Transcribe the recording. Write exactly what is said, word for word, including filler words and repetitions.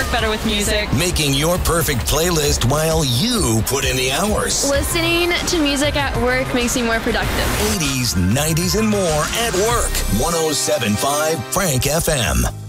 work better with music. Making your perfect playlist while you put in the hours. Listening to music at work makes me more productive. eighties, nineties, and more at work. one oh seven point five Frank F M.